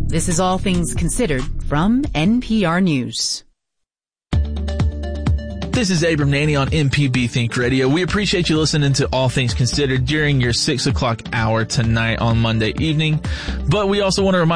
This is All Things Considered from NPR News. This is Abram Nanny on MPB Think Radio. We appreciate you listening to All Things Considered during your 6 o'clock hour tonight on Monday evening. But we also want to remind